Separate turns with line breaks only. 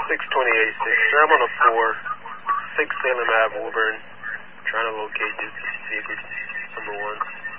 628, 6. Sir, I'm on a 4. 6 Salem Ave, Woburn. Trying to locate this to see if it's number 1.